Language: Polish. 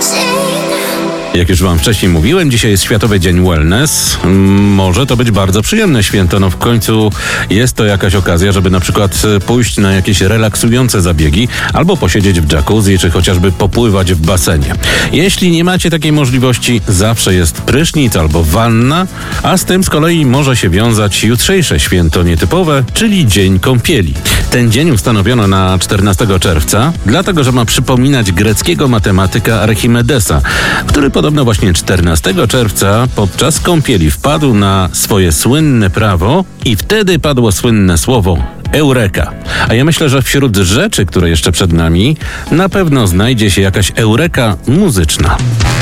Jak już wam wcześniej mówiłem, dzisiaj jest Światowy Dzień Wellness. Może to być bardzo przyjemne święto, no w końcu jest to jakaś okazja, żeby na przykład pójść na jakieś relaksujące zabiegi, albo posiedzieć w jacuzzi, czy chociażby popływać w basenie. Jeśli nie macie takiej możliwości, zawsze jest prysznic albo wanna, a z tym z kolei może się wiązać jutrzejsze święto nietypowe, czyli Dzień Kąpieli. Ten dzień ustanowiono na 14 czerwca, dlatego że ma przypominać greckiego matematyka Archimedesa, który podobno właśnie 14 czerwca podczas kąpieli wpadł na swoje słynne prawo i wtedy padło słynne słowo Eureka. A ja myślę, że wśród rzeczy, które jeszcze przed nami, na pewno znajdzie się jakaś eureka muzyczna.